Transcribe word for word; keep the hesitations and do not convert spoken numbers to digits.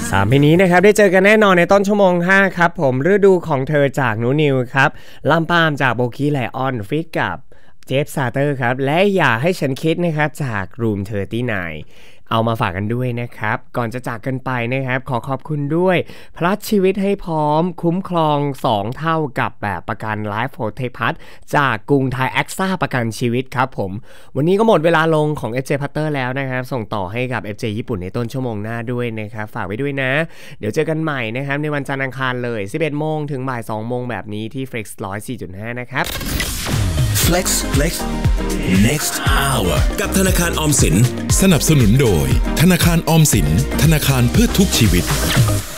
สามเพลงนี้นะครับได้เจอกันแน่นอนในต้นชั่วโมงห้าครับผมฤดูของเธอจากหนูนิวครับลำปามจากโบกี้ไลออนฟิตกับเจฟซาเตอร์ครับและอย่าให้ฉันคิดนะครับจากรูมเทอร์ตี้ไนน์เอามาฝากกันด้วยนะครับก่อนจะจากกันไปนะครับขอขอบคุณด้วยพลัดชีวิตให้พร้อมคุ้มครองสองเท่ากับแบบประกันไลฟ์โพเทพัทจากกรุงไทยแอคซ่าประกันชีวิตครับผมวันนี้ก็หมดเวลาลงของ เอฟ เจ Putter แล้วนะครับส่งต่อให้กับ เอฟ เจ ญี่ปุ่นในต้นชั่วโมงหน้าด้วยนะครับฝากไว้ด้วยนะเดี๋ยวเจอกันใหม่นะครับในวันจันทร์อังคารเลย สิบเอ็ดโมงถึงบ่ายสองโมงแบบนี้ที่ Flex หนึ่งร้อยสี่จุดห้า นะครับ Flex Flex Next Hour กับธนาคารออมสินสนับสนุนโดยธนาคารออมสินธนาคารเพื่อทุกชีวิต